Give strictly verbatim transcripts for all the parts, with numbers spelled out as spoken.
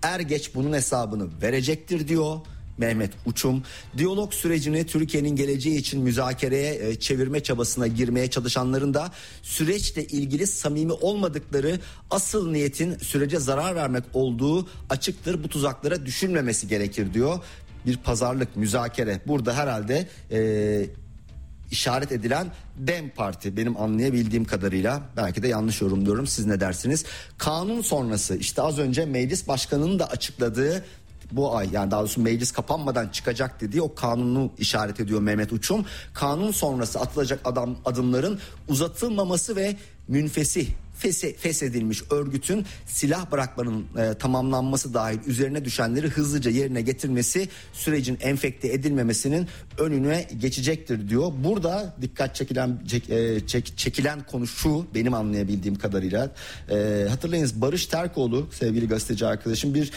er geç bunun hesabını verecektir diyor Mehmet Uçum. Diyalog sürecini Türkiye'nin geleceği için müzakereye çevirme çabasına girmeye çalışanların da süreçle ilgili samimi olmadıkları, asıl niyetin sürece zarar vermek olduğu açıktır. Bu tuzaklara düşülmemesi gerekir diyor. Bir pazarlık, müzakere burada herhalde e, işaret edilen DEM Parti, benim anlayabildiğim kadarıyla. Belki de yanlış yorumluyorum, siz ne dersiniz? Kanun sonrası, işte az önce meclis başkanının da açıkladığı bu ay, yani daha doğrusu meclis kapanmadan çıkacak dediği o kanunu işaret ediyor Mehmet Uçum. Kanun sonrası atılacak adam, adımların uzatılmaması ve münfesih feshedilmiş örgütün silah bırakmanın e, tamamlanması dahil üzerine düşenleri hızlıca yerine getirmesi, sürecin enfekte edilmemesinin önüne geçecektir diyor. Burada dikkat çekilen çek, e, çek, çekilen konu şu, benim anlayabildiğim kadarıyla. E, hatırlayınız, Barış Terkoğlu, sevgili gazeteci arkadaşım, bir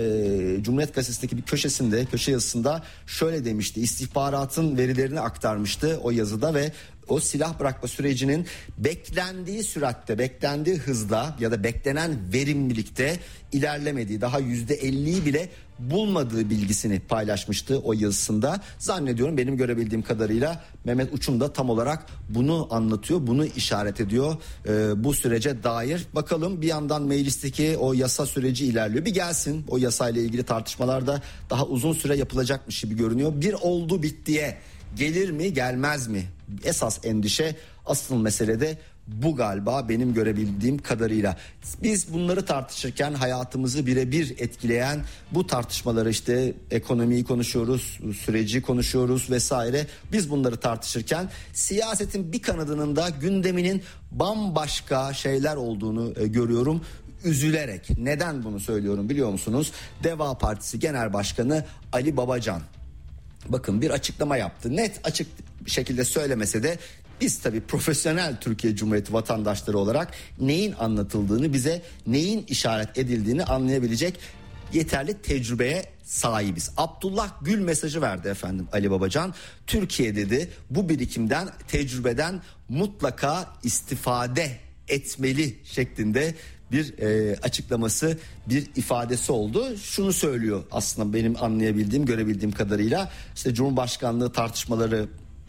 e, Cumhuriyet Gazetesi'ndeki bir köşesinde, köşe yazısında şöyle demişti. İstihbaratın verilerini aktarmıştı o yazıda ve o silah bırakma sürecinin beklendiği süratte, beklendiği hızda ya da beklenen verimlilikte ilerlemediği, daha yüzde elliyi bile bulmadığı bilgisini paylaşmıştı o yazısında. Zannediyorum benim görebildiğim kadarıyla Mehmet Uçum da tam olarak bunu anlatıyor, bunu işaret ediyor e, bu sürece dair. Bakalım, bir yandan meclisteki o yasa süreci ilerliyor. Bir gelsin, o yasayla ilgili tartışmalarda daha uzun süre yapılacakmış gibi görünüyor. Bir oldu bittiye gelir mi, gelmez mi? Esas endişe, asıl mesele de bu galiba benim görebildiğim kadarıyla. Biz bunları tartışırken hayatımızı birebir etkileyen bu tartışmaları, işte ekonomiyi konuşuyoruz, süreci konuşuyoruz vesaire. Biz bunları tartışırken siyasetin bir kanadının da gündeminin bambaşka şeyler olduğunu e, görüyorum. Üzülerek. Neden bunu söylüyorum biliyor musunuz? Deva Partisi Genel Başkanı Ali Babacan, bakın, bir açıklama yaptı. Net, açık bir şekilde söylemese de biz tabii profesyonel Türkiye Cumhuriyeti vatandaşları olarak neyin anlatıldığını, bize neyin işaret edildiğini anlayabilecek yeterli tecrübeye sahibiz. Abdullah Gül mesajı verdi efendim Ali Babacan. Türkiye dedi, bu birikimden, tecrübeden mutlaka istifade etmeli şeklinde bir e, açıklaması, bir ifadesi oldu. Şunu söylüyor aslında benim anlayabildiğim, görebildiğim kadarıyla. İşte Cumhurbaşkanlığı tartışmaları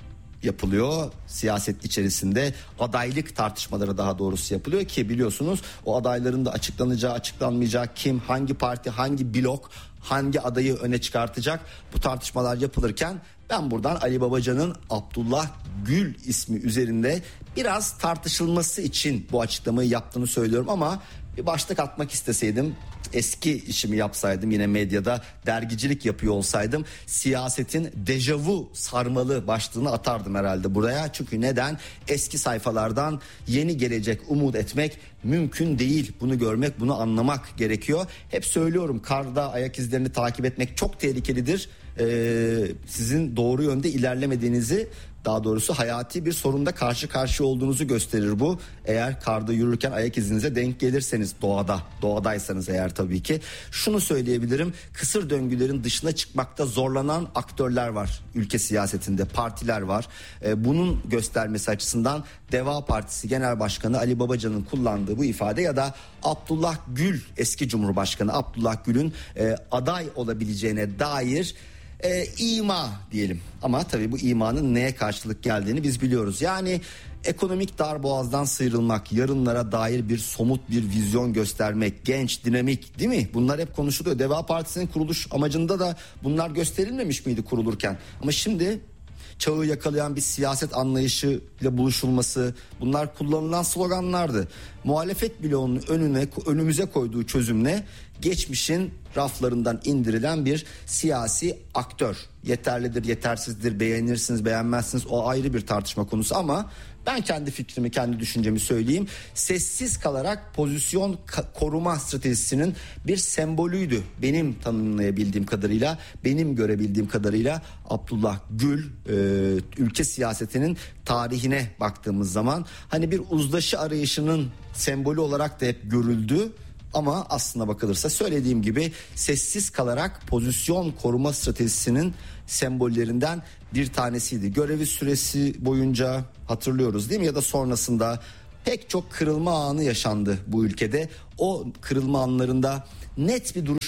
yapılıyor siyaset içerisinde, adaylık tartışmaları daha doğrusu yapılıyor ki biliyorsunuz o adayların da açıklanacağı, açıklanmayacağı, kim, hangi parti, hangi blok hangi adayı öne çıkartacak, bu tartışmalar yapılırken ben buradan Ali Babacan'ın Abdullah Gül ismi üzerinde biraz tartışılması için bu açıklamayı yaptığını söylüyorum. Ama bir başlık atmak isteseydim, eski işimi yapsaydım, yine medyada dergicilik yapıyor olsaydım, siyasetin dejavu sarmalı başlığını atardım herhalde buraya. Çünkü neden? Eski sayfalardan yeni gelecek umut etmek mümkün değil. Bunu görmek, bunu anlamak gerekiyor. Hep söylüyorum, karda ayak izlerini takip etmek çok tehlikelidir. Ee, sizin doğru yönde ilerlemediğinizi, daha doğrusu hayati bir sorunda karşı karşıya olduğunuzu gösterir bu. Eğer karda yürürken ayak izinize denk gelirseniz, doğada, doğadaysanız eğer tabii ki. Şunu söyleyebilirim, kısır döngülerin dışına çıkmakta zorlanan aktörler var ülke siyasetinde, partiler var. Ee, bunun göstermesi açısından Deva Partisi Genel Başkanı Ali Babacan'ın kullandığı bu ifade ya da Abdullah Gül, eski Cumhurbaşkanı Abdullah Gül'ün e, aday olabileceğine dair E, ima diyelim. Ama tabii bu imanın neye karşılık geldiğini biz biliyoruz. Yani ekonomik darboğazdan sıyrılmak, yarınlara dair bir somut bir vizyon göstermek, genç, dinamik, değil mi? Bunlar hep konuşuluyor. Deva Partisi'nin kuruluş amacında da bunlar gösterilmemiş miydi kurulurken? Ama şimdi çağı yakalayan bir siyaset anlayışı ile buluşulması, bunlar kullanılan sloganlardı. Muhalefet bloğunun önüne önümüze koyduğu çözümle geçmişin raflarından indirilen bir siyasi aktör. Yeterlidir, yetersizdir, beğenirsiniz, beğenmezsiniz, o ayrı bir tartışma konusu ama ben kendi fikrimi, kendi düşüncemi söyleyeyim. Sessiz kalarak pozisyon koruma stratejisinin bir sembolüydü. Benim tanımlayabildiğim kadarıyla, benim görebildiğim kadarıyla Abdullah Gül e, ülke siyasetinin tarihine baktığımız zaman hani bir uzlaşı arayışının sembolü olarak da hep görüldü. Ama aslına bakılırsa söylediğim gibi sessiz kalarak pozisyon koruma stratejisinin sembollerinden bir tanesiydi. Görevi süresi boyunca hatırlıyoruz değil mi? Ya da sonrasında pek çok kırılma anı yaşandı bu ülkede. O kırılma anlarında net bir duruş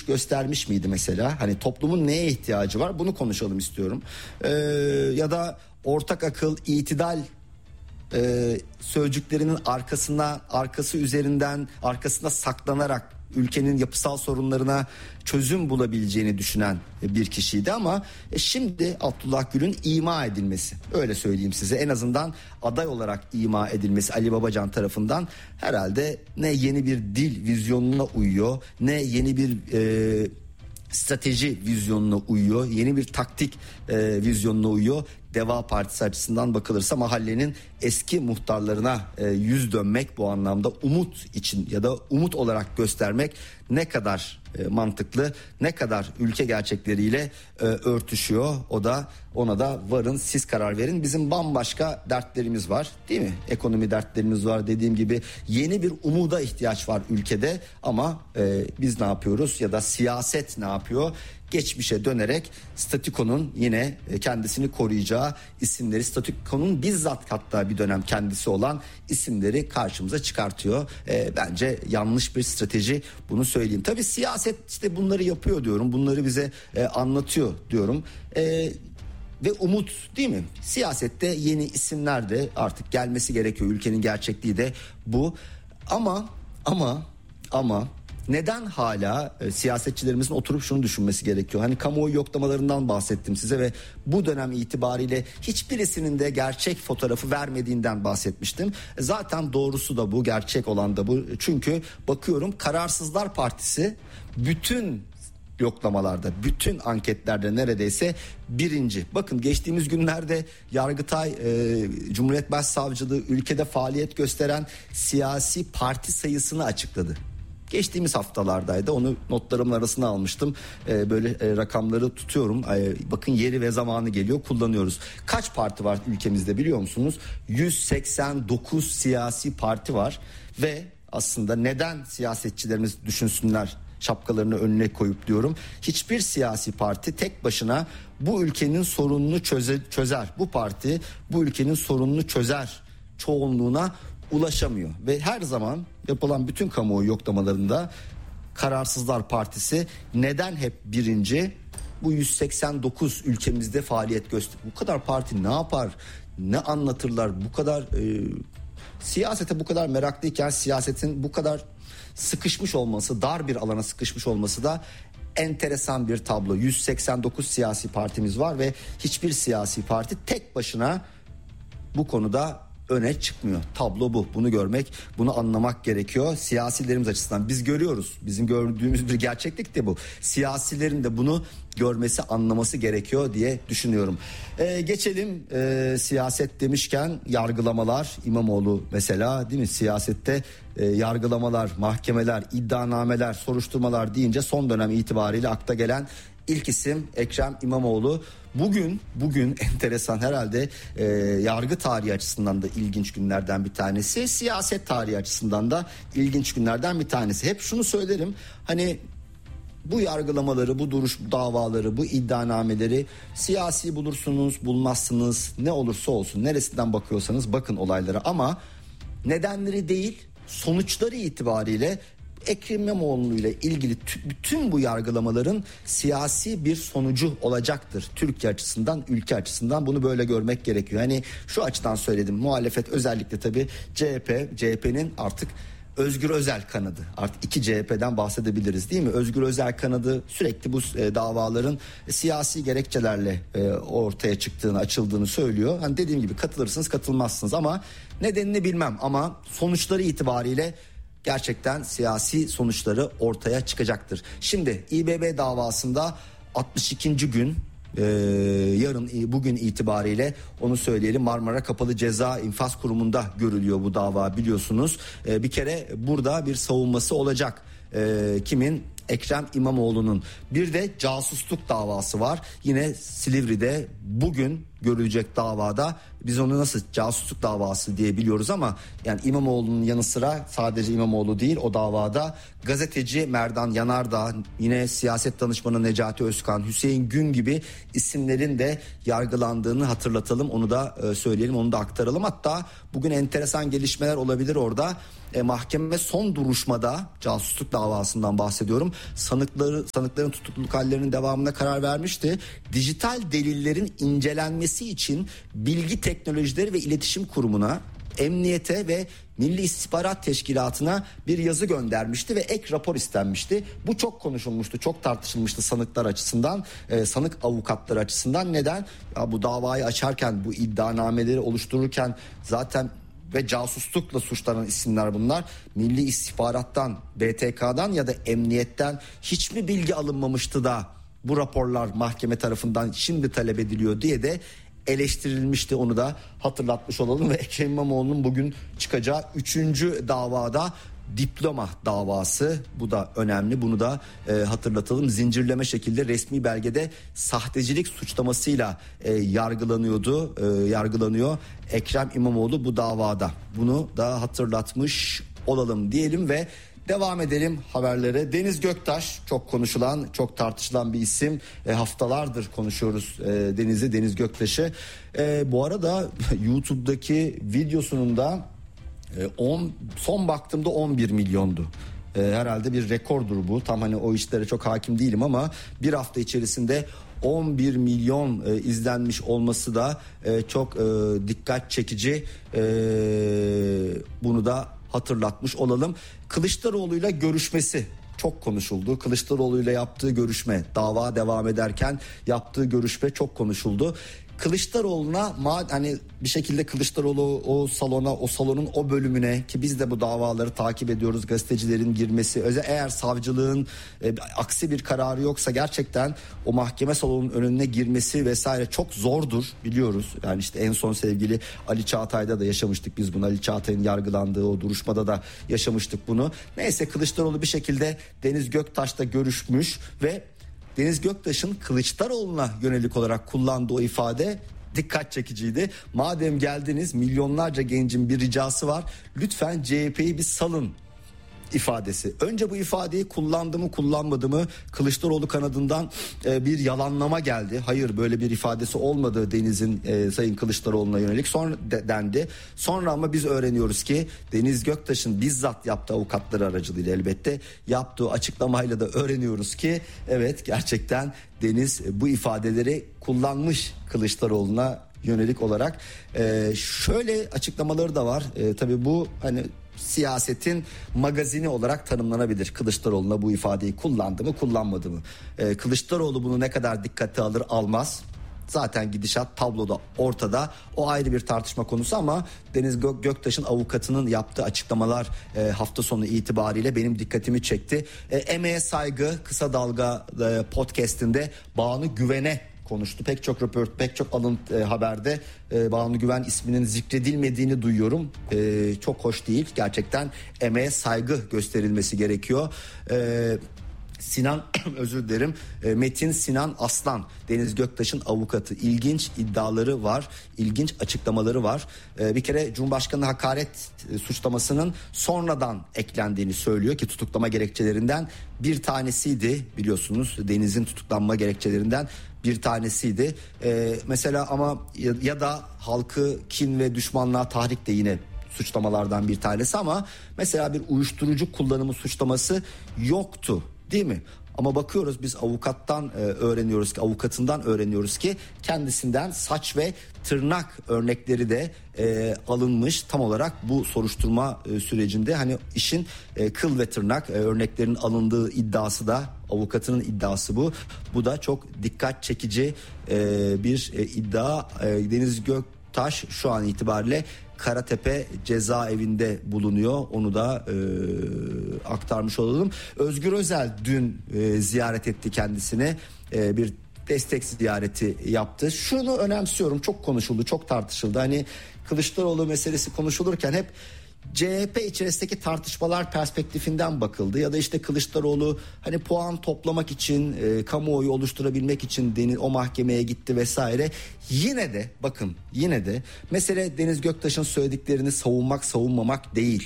duruş göstermiş miydi mesela? Hani toplumun neye ihtiyacı var? Bunu konuşalım istiyorum. Ee, ya da ortak akıl, itidal e, sözcüklerinin arkasına, arkası üzerinden, arkasına saklanarak ülkenin yapısal sorunlarına çözüm bulabileceğini düşünen bir kişiydi ama şimdi Abdullah Gül'ün ima edilmesi, öyle söyleyeyim size, en azından aday olarak ima edilmesi Ali Babacan tarafından herhalde ne yeni bir dil vizyonuna uyuyor, ne yeni bir e, strateji vizyonuna uyuyor, yeni bir taktik e, vizyonuna uyuyor. Deva Partisi açısından bakılırsa mahallenin eski muhtarlarına e, yüz dönmek, bu anlamda umut için ya da umut olarak göstermek ne kadar e, mantıklı, ne kadar ülke gerçekleriyle e, örtüşüyor, o da ona da varın siz karar verin. Bizim bambaşka dertlerimiz var, değil mi? Ekonomi dertlerimiz var, dediğim gibi yeni bir umuda ihtiyaç var ülkede ama e, biz ne yapıyoruz ya da siyaset ne yapıyor? Geçmişe dönerek statükonun yine kendisini koruyacağı isimleri, statükonun bizzat hatta bir dönem kendisi olan isimleri karşımıza çıkartıyor. E, bence yanlış bir strateji, bunu söyleyeyim. Tabii siyaset işte bunları yapıyor diyorum, bunları bize e, anlatıyor diyorum. E, ve umut, değil mi? Siyasette yeni isimler de artık gelmesi gerekiyor. Ülkenin gerçekliği de bu. Ama ama ama neden hala e, siyasetçilerimizin oturup şunu düşünmesi gerekiyor? Hani kamuoyu yoklamalarından bahsettim size ve bu dönem itibariyle hiçbirisinin de gerçek fotoğrafı vermediğinden bahsetmiştim. Zaten doğrusu da bu, gerçek olan da bu. Çünkü bakıyorum Kararsızlar Partisi bütün yoklamalarda, bütün anketlerde neredeyse birinci. Bakın geçtiğimiz günlerde Yargıtay e, Cumhuriyet Başsavcılığı ülkede faaliyet gösteren siyasi parti sayısını açıkladı. Geçtiğimiz haftalardaydı, onu notlarımın arasına almıştım. Ee, böyle e, rakamları tutuyorum. Ee, bakın yeri ve zamanı geliyor, kullanıyoruz. Kaç parti var ülkemizde biliyor musunuz? yüz seksen dokuz siyasi parti var ve aslında neden siyasetçilerimiz düşünsünler, şapkalarını önüne koyup diyorum. Hiçbir siyasi parti tek başına bu ülkenin sorununu çöze, çözer. Bu parti bu ülkenin sorununu çözer çoğunluğuna ulaşamıyor ve her zaman yapılan bütün kamuoyu yoklamalarında Kararsızlar Partisi neden hep birinci? Bu yüz seksen dokuz ülkemizde faaliyet gösteriyor. Bu kadar parti ne yapar, ne anlatırlar? Bu kadar e, siyasete bu kadar meraklıyken siyasetin bu kadar sıkışmış olması, dar bir alana sıkışmış olması da enteresan bir tablo. yüz seksen dokuz siyasi partimiz var ve hiçbir siyasi parti tek başına bu konuda öne çıkmıyor. Tablo bu. Bunu görmek, bunu anlamak gerekiyor. Siyasilerimiz açısından biz görüyoruz. Bizim gördüğümüz bir gerçeklik de bu. Siyasilerin de bunu görmesi, anlaması gerekiyor diye düşünüyorum. Ee, geçelim e, siyaset demişken yargılamalar, İmamoğlu mesela, değil mi? Siyasette e, yargılamalar, mahkemeler, iddianameler, soruşturmalar deyince son dönem itibariyle akla gelen ilk isim Ekrem İmamoğlu. Bugün bugün enteresan, herhalde e, yargı tarihi açısından da ilginç günlerden bir tanesi, siyaset tarihi açısından da ilginç günlerden bir tanesi. Hep şunu söylerim, hani bu yargılamaları, bu duruş davaları, bu iddianameleri siyasi bulursunuz, bulmazsınız, ne olursa olsun, neresinden bakıyorsanız bakın olaylara, ama nedenleri değil, sonuçları itibariyle Ekrem İmamoğlu ile ilgili bütün bu yargılamaların siyasi bir sonucu olacaktır. Türkiye açısından, ülke açısından bunu böyle görmek gerekiyor. Hani şu açıdan söyledim, muhalefet özellikle tabii C H P, C H P'nin artık Özgür Özel kanadı. Artık iki C H P'den bahsedebiliriz, değil mi? Özgür Özel kanadı sürekli bu e, davaların e, siyasi gerekçelerle e, ortaya çıktığını, açıldığını söylüyor. Hani dediğim gibi katılırsınız, katılmazsınız ama nedenini bilmem, ama sonuçları itibariyle gerçekten siyasi sonuçları ortaya çıkacaktır. Şimdi İ B B davasında altmış ikinci gün, Ee, yarın bugün itibariyle onu söyleyelim, Marmara Kapalı Ceza İnfaz Kurumu'nda görülüyor bu dava, biliyorsunuz. Ee, bir kere burada bir savunması olacak. Ee, kimin? Ekrem İmamoğlu'nun. Bir de casusluk davası var. Yine Silivri'de bugün görülecek davada. Biz onu nasıl casusluk davası diye biliyoruz ama yani İmamoğlu'nun yanı sıra sadece İmamoğlu değil, o davada gazeteci Merdan Yanardağ, yine siyaset danışmanı Necati Özkan, Hüseyin Gün gibi isimlerin de yargılandığını hatırlatalım. Onu da söyleyelim, onu da aktaralım. Hatta bugün enteresan gelişmeler olabilir orada. E, mahkeme son duruşmada, casusluk davasından bahsediyorum, sanıkları sanıkların tutukluluk hallerinin devamına karar vermişti. Dijital delillerin incelenmesi için Bilgi Teknolojileri ve İletişim Kurumu'na, Emniyete ve Milli İstihbarat Teşkilatı'na bir yazı göndermişti ve ek rapor istenmişti. Bu çok konuşulmuştu, çok tartışılmıştı sanıklar açısından, e, sanık avukatları açısından. Neden? Ya bu davayı açarken, bu iddianameleri oluştururken zaten ve casuslukla suçlanan isimler bunlar. Milli İstihbarat'tan, B T K'dan ya da emniyetten hiç mi bilgi alınmamıştı da bu raporlar mahkeme tarafından şimdi talep ediliyor diye de eleştirilmişti. Onu da hatırlatmış olalım ve Ekrem İmamoğlu'nun bugün çıkacağı üçüncü davada diploma davası, bu da önemli, bunu da e, hatırlatalım. Zincirleme şekilde resmi belgede sahtecilik suçlamasıyla e, yargılanıyordu, e, yargılanıyor Ekrem İmamoğlu bu davada. Bunu da hatırlatmış olalım diyelim ve devam edelim haberlere. Deniz Göktaş çok konuşulan, çok tartışılan bir isim. E, haftalardır konuşuyoruz e, Deniz'i, Deniz Göktaş'ı. E, bu arada YouTube'daki videosunun da on, son baktığımda on bir milyondu. E, herhalde bir rekordur bu. Tam hani o işlere çok hakim değilim ama bir hafta içerisinde on bir milyon e, izlenmiş olması da e, çok e, dikkat çekici. E, bunu da hatırlatmış olalım. Kılıçdaroğlu'yla görüşmesi çok konuşuldu. Kılıçdaroğlu'yla yaptığı görüşme, dava devam ederken yaptığı görüşme çok konuşuldu. Kılıçdaroğlu'na hani bir şekilde Kılıçdaroğlu o salona, o salonun o bölümüne, ki biz de bu davaları takip ediyoruz, gazetecilerin girmesi, eğer savcılığın e, aksi bir kararı yoksa gerçekten o mahkeme salonunun önüne girmesi vesaire çok zordur, biliyoruz. Yani işte en son sevgili Ali Çağatay'da da yaşamıştık biz bunu. Ali Çağatay'ın yargılandığı o duruşmada da yaşamıştık bunu. Neyse, Kılıçdaroğlu bir şekilde Deniz Göktaş'la görüşmüş ve Deniz Göktaş'ın Kılıçdaroğlu'na yönelik olarak kullandığı o ifade dikkat çekiciydi. Madem geldiniz, milyonlarca gencin bir ricası var, lütfen C H P'yi bir salın ifadesi. Önce bu ifadeyi kullandı mı kullanmadı mı Kılıçdaroğlu kanadından e, bir yalanlama geldi. Hayır, böyle bir ifadesi olmadı Deniz'in e, Sayın Kılıçdaroğlu'na yönelik sonra de, dendi. Sonra ama biz öğreniyoruz ki Deniz Göktaş'ın bizzat yaptığı, avukatları aracılığıyla elbette yaptığı açıklamayla da öğreniyoruz ki evet, gerçekten Deniz bu ifadeleri kullanmış Kılıçdaroğlu'na yönelik olarak. E, şöyle açıklamaları da var. E, tabii bu hani siyasetin magazini olarak tanımlanabilir. Kılıçdaroğlu'na bu ifadeyi kullandı mı kullanmadı mı? Ee, Kılıçdaroğlu bunu ne kadar dikkate alır almaz, zaten gidişat tabloda ortada, o ayrı bir tartışma konusu ama Deniz Gök- Göktaş'ın avukatının yaptığı açıklamalar e, hafta sonu itibariyle benim dikkatimi çekti. E, emeğe saygı Kısa Dalga e, podcast'inde Banu Güven'e konuştu. Pek çok röport, pek çok alın e, haberde e, Banu Güven isminin zikredilmediğini duyuyorum. E, çok hoş değil. Gerçekten emeğe saygı gösterilmesi gerekiyor. E, Sinan özür dilerim. E, Metin Sinan Aslan, Deniz Göktaş'ın avukatı. İlginç iddiaları var, ilginç açıklamaları var. E, bir kere Cumhurbaşkanı hakaret e, suçlamasının sonradan eklendiğini söylüyor ki tutuklama gerekçelerinden bir tanesiydi, biliyorsunuz. Deniz'in tutuklanma gerekçelerinden bir tanesiydi. Ee, mesela ama ya, ya da halkı kin ve düşmanlığa tahrik de yine suçlamalardan bir tanesi ama mesela bir uyuşturucu kullanımı suçlaması yoktu, değil mi? Ama bakıyoruz biz avukattan e, öğreniyoruz ki avukatından öğreniyoruz ki kendisinden saç ve tırnak örnekleri de e, alınmış tam olarak bu soruşturma e, sürecinde. Hani işin e, kıl ve tırnak e, örneklerinin alındığı iddiası da, avukatının iddiası bu. Bu da çok dikkat çekici e, bir e, iddia. E, Deniz Göktaş şu an itibariyle Karatepe cezaevinde bulunuyor. Onu da e, aktarmış olalım. Özgür Özel dün e, ziyaret etti kendisini. E, bir destek ziyareti yaptı. Şunu önemsiyorum. Çok konuşuldu, çok tartışıldı. Hani Kılıçdaroğlu meselesi konuşulurken hep C H P içerisindeki tartışmalar perspektifinden bakıldı ya da işte Kılıçdaroğlu hani puan toplamak için, e, kamuoyu oluşturabilmek için Deniz, o mahkemeye gitti vesaire. Yine de bakın, yine de mesele Deniz Göktaş'ın söylediklerini savunmak savunmamak değil.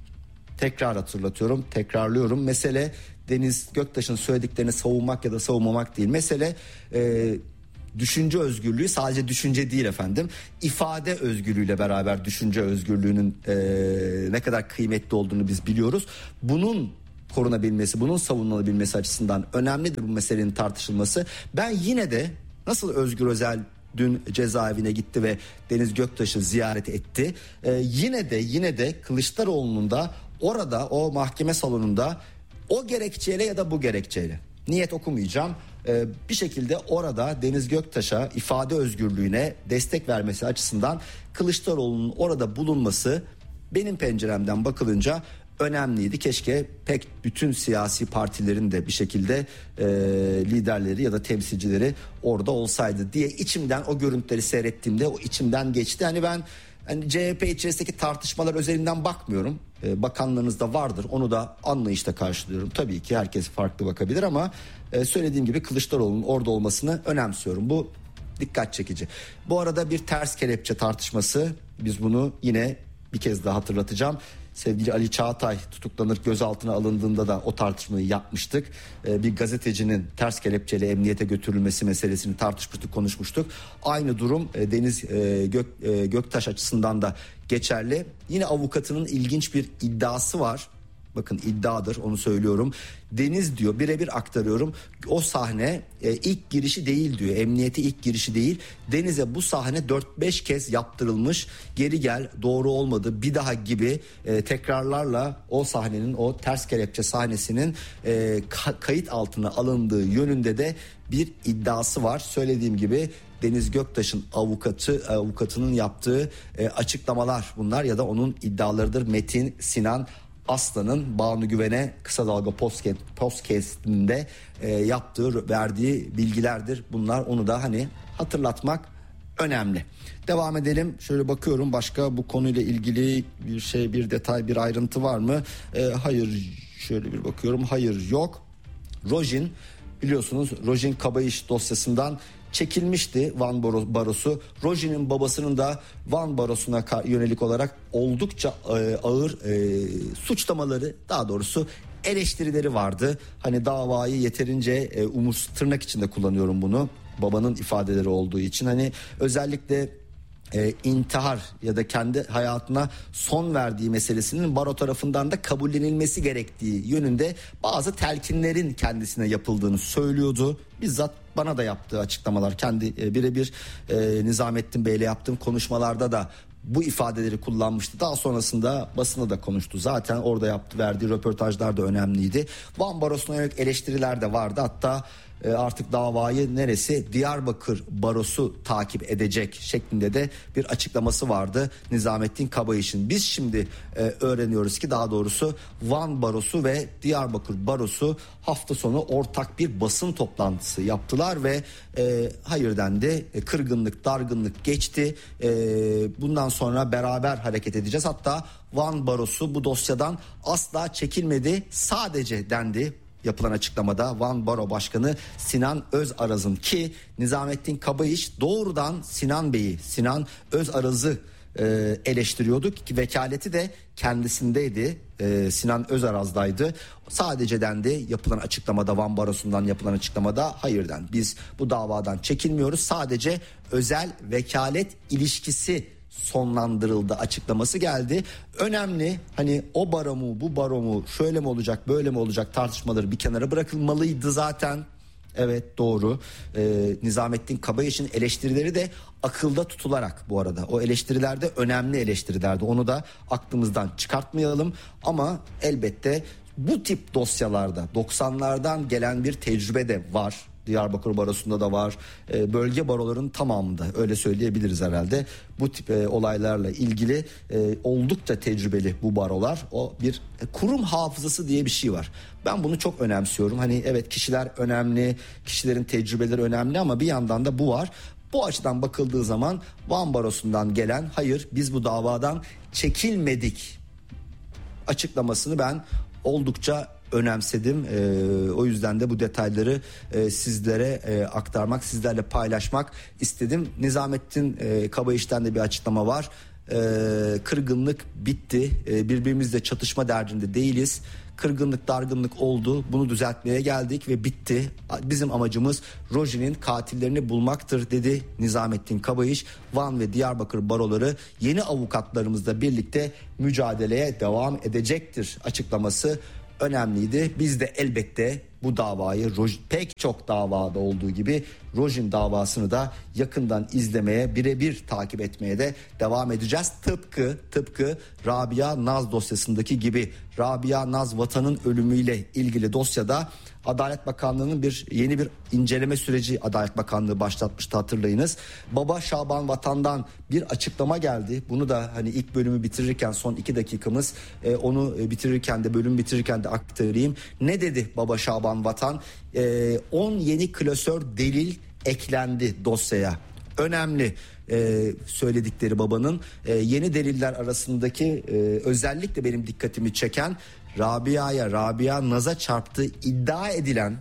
Tekrar hatırlatıyorum, tekrarlıyorum. Mesele Deniz Göktaş'ın söylediklerini savunmak ya da savunmamak değil. Mesele e, düşünce özgürlüğü, sadece düşünce değil efendim. İfade özgürlüğüyle beraber düşünce özgürlüğünün e, ne kadar kıymetli olduğunu biz biliyoruz. Bunun korunabilmesi, bunun savunulabilmesi açısından önemlidir bu meselenin tartışılması. Ben yine de nasıl Özgür Özel dün cezaevine gitti ve Deniz Göktaş'ı ziyaret etti. E, yine de yine de Kılıçdaroğlu'nun da orada, o mahkeme salonunda o gerekçeyle ya da bu gerekçeyle, niyet okumayacağım, Ee, bir şekilde orada Deniz Göktaş'a ifade özgürlüğüne destek vermesi açısından Kılıçdaroğlu'nun orada bulunması benim penceremden bakılınca önemliydi. Keşke pek bütün siyasi partilerin de bir şekilde e, liderleri ya da temsilcileri orada olsaydı diye içimden o görüntüleri seyrettiğimde o içimden geçti. Hani ben hani C H P içerisindeki tartışmalar özelinden bakmıyorum. Ee, bakanlarınız da vardır. Onu da anlayışla karşılıyorum. Tabii ki herkes farklı bakabilir ama e, söylediğim gibi Kılıçdaroğlu'nun orada olmasını önemsiyorum. Bu dikkat çekici. Bu arada bir ters kelepçe tartışması. Biz bunu yine bir kez daha hatırlatacağım. Sevgili Ali Çağatay tutuklanır gözaltına alındığında da o tartışmayı yapmıştık. Ee, bir gazetecinin ters kelepçeyle emniyete götürülmesi meselesini tartışmıştık, konuşmuştuk. Aynı durum e, Deniz e, Gök, e, Göktaş açısından da geçerli. Yine avukatının ilginç bir iddiası var. Bakın iddiadır, onu söylüyorum. Deniz diyor, birebir aktarıyorum, o sahne e, ilk girişi değil diyor, emniyete ilk girişi değil. Deniz'e bu sahne dört beş kez yaptırılmış, geri gel, doğru olmadı, bir daha gibi e, tekrarlarla o sahnenin, o ters kelepçe sahnesinin e, ka- kayıt altına alındığı yönünde de bir iddiası var. Söylediğim gibi Deniz Göktaş'ın avukatı avukatının yaptığı e, açıklamalar bunlar ya da onun iddialarıdır. Metin Sinan Aslan'ın Banu Güven'e Kısa Dalga Podcast'inde e, yaptığı, verdiği bilgilerdir. Bunlar, onu da hani hatırlatmak önemli. Devam edelim. Şöyle bakıyorum, başka bu konuyla ilgili bir şey, bir detay, bir ayrıntı var mı? E, hayır, şöyle bir bakıyorum. Hayır, yok. Rojin, biliyorsunuz Rojin Kabayış dosyasından çekilmişti Van Barosu. Rojin'in babasının da Van Barosu'na yönelik olarak oldukça e, ağır e, suçlamaları, daha doğrusu eleştirileri vardı. Hani davayı yeterince e, umurs tırnak içinde kullanıyorum bunu, babanın ifadeleri olduğu için, hani özellikle E, intihar ya da kendi hayatına son verdiği meselesinin baro tarafından da kabullenilmesi gerektiği yönünde bazı telkinlerin kendisine yapıldığını söylüyordu. Bizzat bana da yaptığı açıklamalar, kendi e, birebir e, Nizamettin Bey'le yaptığım konuşmalarda da bu ifadeleri kullanmıştı. Daha sonrasında basına da konuştu. Zaten orada yaptı, verdiği röportajlar da önemliydi. Van Barosu'na yönelik eleştiriler de vardı. Hatta artık davayı neresi, Diyarbakır Barosu takip edecek şeklinde de bir açıklaması vardı Nizamettin Kabayış'ın. Biz şimdi e, öğreniyoruz ki, daha doğrusu Van Barosu ve Diyarbakır Barosu hafta sonu ortak bir basın toplantısı yaptılar ve e, hayır dendi. E, kırgınlık, dargınlık geçti. E, bundan sonra beraber hareket edeceğiz. Hatta Van Barosu bu dosyadan asla çekilmedi, sadece dendi yapılan açıklamada Van Baro Başkanı Sinan Özaraz'ın, ki Nizamettin Kabayış doğrudan Sinan Bey'i, Sinan Özaraz'ı e, eleştiriyordu ki vekaleti de kendisindeydi, e, Sinan Özaraz'daydı. Sadece dendi yapılan açıklamada, Van Barosu'ndan yapılan açıklamada, hayır dendi, biz bu davadan çekilmiyoruz, sadece özel vekalet ilişkisi sonlandırıldı açıklaması geldi. Önemli, hani o baro mu, bu baro mu, şöyle mi olacak, böyle mi olacak tartışmaları bir kenara bırakılmalıydı zaten. Evet, doğru. Ee, Nizamettin Kabayış'ın eleştirileri de akılda tutularak, bu arada o eleştiriler de önemli eleştirilerdi, onu da aklımızdan çıkartmayalım. Ama elbette bu tip dosyalarda doksanlardan gelen bir tecrübe de var. Diyarbakır Barosu'nda da var, e, bölge baroların tamamında, öyle söyleyebiliriz herhalde. Bu tip e, olaylarla ilgili e, oldukça tecrübeli bu barolar. O bir e, kurum hafızası diye bir şey var. Ben bunu çok önemsiyorum. Hani evet, kişiler önemli, kişilerin tecrübeleri önemli ama bir yandan da bu var. Bu açıdan bakıldığı zaman Van Barosu'ndan gelen hayır, biz bu davadan çekilmedik açıklamasını ben oldukça önemsedim. Ee, o yüzden de bu detayları e, sizlere e, aktarmak, sizlerle paylaşmak istedim. Nizamettin e, Kabayiş'ten de bir açıklama var. E, kırgınlık bitti. E, birbirimizle çatışma derdinde değiliz. Kırgınlık, dargınlık oldu. Bunu düzeltmeye geldik ve bitti. Bizim amacımız Roji'nin katillerini bulmaktır dedi Nizamettin Kabayiş. Van ve Diyarbakır baroları yeni avukatlarımızla birlikte mücadeleye devam edecektir açıklaması önemliydi. Biz de elbette bu davayı pek çok davada olduğu gibi Rojin davasını da yakından izlemeye, birebir takip etmeye de devam edeceğiz. Tıpkı tıpkı Rabia Naz dosyasındaki gibi. Rabia Naz Vatan'ın ölümüyle ilgili dosyada Adalet Bakanlığı'nın bir yeni bir inceleme süreci Adalet Bakanlığı başlatmıştı, hatırlayınız. Baba Şaban Vatan'dan bir açıklama geldi. Bunu da hani ilk bölümü bitirirken, son iki dakikamız e, onu bitirirken de bölüm bitirirken de aktarayım. Ne dedi Baba Şaban Vatan? on e, yeni klasör delil eklendi dosyaya. Önemli e, söyledikleri babanın. E, yeni deliller arasındaki e, özellikle benim dikkatimi çeken, Rabia'ya, Rabia Naz'a çarptığı iddia edilen,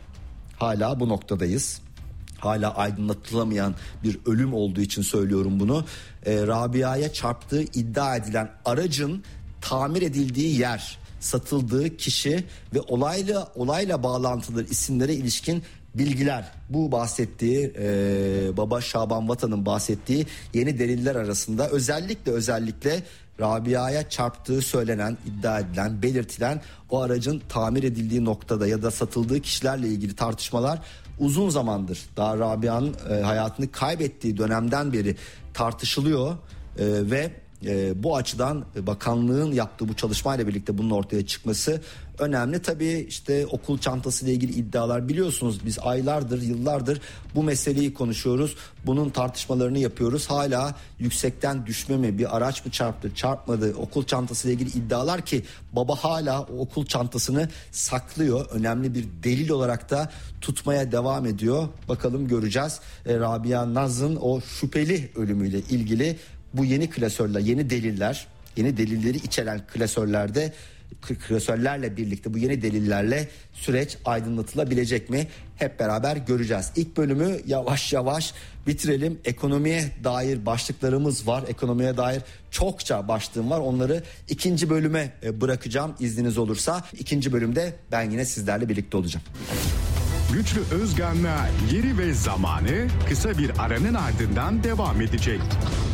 hala bu noktadayız, hala aydınlatılamayan bir ölüm olduğu için söylüyorum bunu. E, Rabia'ya çarptığı iddia edilen aracın tamir edildiği yer, satıldığı kişi ve olayla olayla bağlantılı isimlere ilişkin bilgiler. Bu bahsettiği e, Baba Şaban Vatan'ın bahsettiği yeni deliller arasında özellikle özellikle Rabia'ya çarptığı söylenen, iddia edilen, belirtilen o aracın tamir edildiği noktada ya da satıldığı kişilerle ilgili tartışmalar uzun zamandır, daha Rabia'nın e, hayatını kaybettiği dönemden beri tartışılıyor e, ve e, bu açıdan bakanlığın yaptığı bu çalışmayla birlikte bunun ortaya çıkması önemli. Tabii işte okul çantası ile ilgili iddialar, biliyorsunuz biz aylardır, yıllardır bu meseleyi konuşuyoruz. Bunun tartışmalarını yapıyoruz. Hala yüksekten düşme mi, bir araç mı çarptı, çarpmadı, okul çantası ile ilgili iddialar ki baba hala o okul çantasını saklıyor. Önemli bir delil olarak da tutmaya devam ediyor. Bakalım, göreceğiz. E, Rabia Naz'ın o şüpheli ölümüyle ilgili bu yeni klasörler, yeni deliller, yeni delilleri içeren klasörlerde, klasörlerle birlikte bu yeni delillerle süreç aydınlatılabilecek mi? Hep beraber göreceğiz. İlk bölümü yavaş yavaş bitirelim. Ekonomiye dair başlıklarımız var. Ekonomiye dair çokça başlığım var. Onları ikinci bölüme bırakacağım izniniz olursa. İkinci bölümde ben yine sizlerle birlikte olacağım. Güçlü Özgan'la Yeri ve Zamanı kısa bir aranın ardından devam edecek.